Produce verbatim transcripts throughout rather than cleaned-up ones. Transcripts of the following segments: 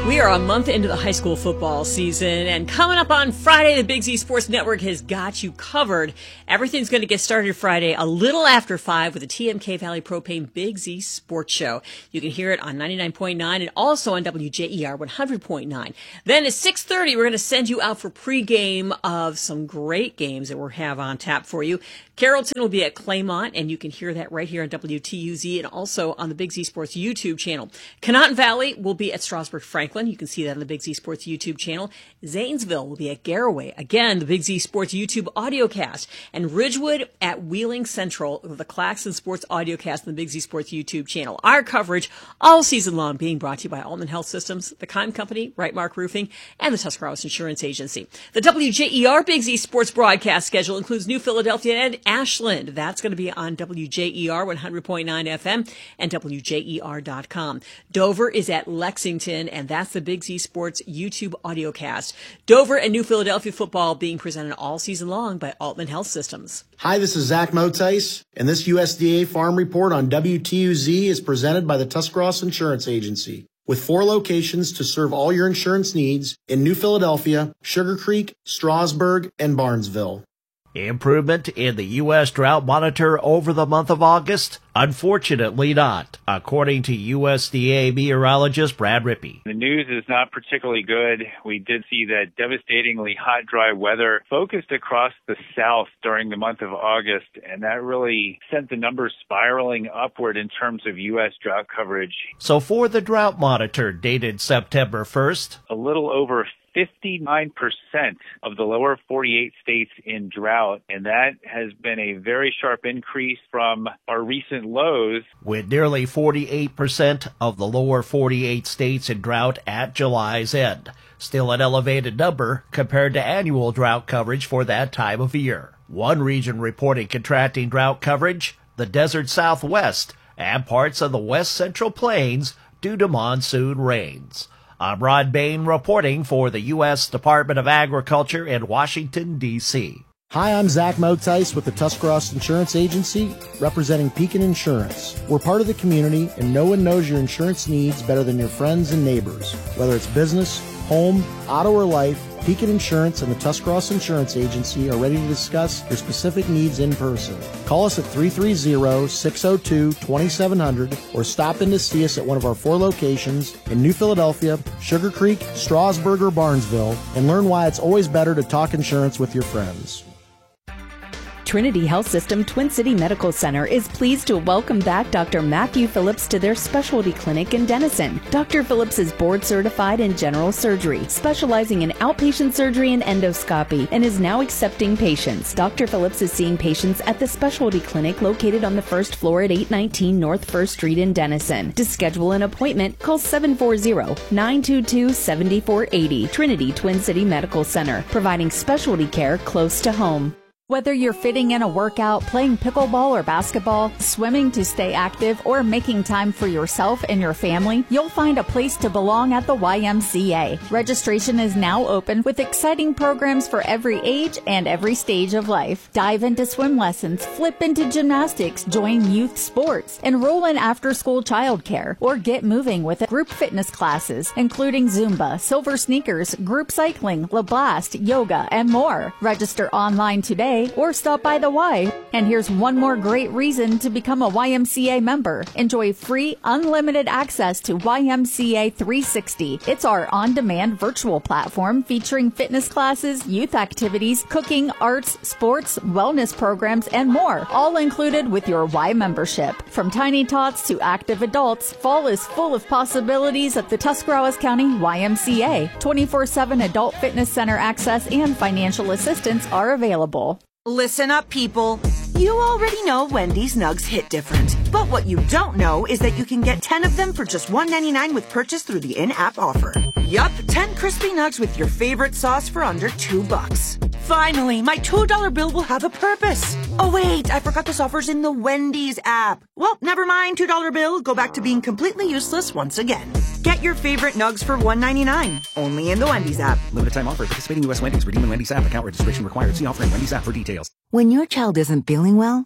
We are a month into the high school football season, and coming up on Friday, the Big Z Sports Network has got you covered. Everything's going to get started Friday a little after five with the T M K Valley Propane Big Z Sports Show. You can hear it on ninety-nine point nine and also on W J E R one hundred point nine. Then at six thirty, we're going to send you out for pregame of some great games that we have on tap for you. Carrollton will be at Claymont, and you can hear that right here on W T U Z and also on the Big Z Sports YouTube channel. Conotton Valley will be at Strasburg Franklin. You can see that on the Big Z Sports YouTube channel. Zanesville will be at Garraway. Again, the Big Z Sports YouTube audiocast. And Ridgewood at Wheeling Central, the Claxton Sports audiocast on the Big Z Sports YouTube channel. Our coverage all season long being brought to you by Altman Health Systems, the Kime Company, Right Mark Roofing, and the Tuscarawas Insurance Agency. The W J E R Big Z Sports broadcast schedule includes New Philadelphia and Ashland. That's going to be on W J E R one hundred point nine F M and W J E R dot com. Dover is at Lexington, and that's the Big Z Sports YouTube audiocast. Dover and New Philadelphia football being presented all season long by Altman Health Systems. Hi, this is Zach Motice, and this U S D A Farm Report on W T U Z is presented by the Tuscarawas Insurance Agency. With four locations to serve all your insurance needs in New Philadelphia, Sugar Creek, Strasburg, and Barnesville. Improvement in the U S drought monitor over the month of August? Unfortunately not, according to U S D A meteorologist Brad Rippey. The news is not particularly good. We did see that devastatingly hot, dry weather focused across the south during the month of August, and that really sent the numbers spiraling upward in terms of U S drought coverage. So for the drought monitor dated September first, a little over fifty-nine percent of the lower forty-eight states in drought, and that has been a very sharp increase from our recent lows. With nearly forty-eight percent of the lower forty-eight states in drought at July's end. Still an elevated number compared to annual drought coverage for that time of year. One region reporting contracting drought coverage, the desert Southwest and parts of the West Central Plains due to monsoon rains. I'm Rod Bain reporting for the U S Department of Agriculture in Washington, D C Hi, I'm Zach Motice with the Tuscarawas Insurance Agency, representing Pekin Insurance. We're part of the community, and no one knows your insurance needs better than your friends and neighbors. Whether it's business, home, auto, or life, Pekin Insurance and the Tuscarawas Insurance Agency are ready to discuss your specific needs in person. Call us at three three zero, six zero two, two seven zero zero or stop in to see us at one of our four locations in New Philadelphia, Sugar Creek, Strasburg, or Barnesville, and learn why it's always better to talk insurance with your friends. Trinity Health System Twin City Medical Center is pleased to welcome back Doctor Matthew Phillips to their specialty clinic in Denison. Doctor Phillips is board certified in general surgery, specializing in outpatient surgery and endoscopy, and is now accepting patients. Doctor Phillips is seeing patients at the specialty clinic located on the first floor at eight nineteen North First Street in Denison. To schedule an appointment, call seven four zero, nine two two, seven four eight zero. Trinity Twin City Medical Center, providing specialty care close to home. Whether you're fitting in a workout, playing pickleball or basketball, swimming to stay active, or making time for yourself and your family, you'll find a place to belong at the Y M C A. Registration is now open with exciting programs for every age and every stage of life. Dive into swim lessons, flip into gymnastics, join youth sports, enroll in after-school childcare, or get moving with group fitness classes, including Zumba, Silver Sneakers, group cycling, LaBlast, yoga, and more. Register online today or stop by the Y. And here's one more great reason to become a Y M C A member. Enjoy free, unlimited access to Y M C A three sixty. It's our on-demand virtual platform featuring fitness classes, youth activities, cooking, arts, sports, wellness programs, and more, all included with your Y membership. From tiny tots to active adults, fall is full of possibilities at the Tuscarawas County Y M C A. twenty-four seven adult fitness center access and financial assistance are available. Listen up, people. You already know Wendy's Nugs hit different. But what you don't know is that you can get ten of them for just one ninety-nine with purchase through the in-app offer. Yup, ten crispy nugs with your favorite sauce for under two bucks. Finally, my two dollar bill will have a purpose. Oh wait, I forgot this offer's in the Wendy's app. Well, never mind, two dollar bill. Go back to being completely useless once again. Get your favorite nugs for one ninety-nine, only in the Wendy's app. Limited time offer. Participating U S Wendy's. Redeem in Wendy's app. Account registration required. See offer in Wendy's app for details. When your child isn't feeling well,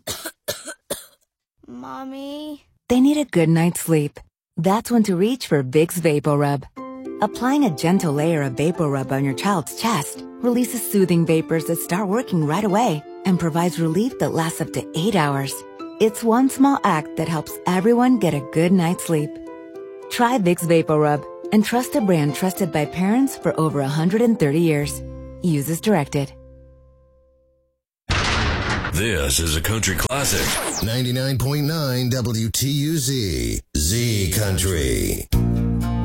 Mommy, they need a good night's sleep. That's when to reach for Vicks VapoRub. Applying a gentle layer of Vapor Rub on your child's chest releases soothing vapors that start working right away and provides relief that lasts up to eight hours. It's one small act that helps everyone get a good night's sleep. Try Vicks Vapor Rub and trust a brand trusted by parents for over one hundred thirty years. Use as directed. This is a country classic. ninety-nine point nine W T U Z. Z Country.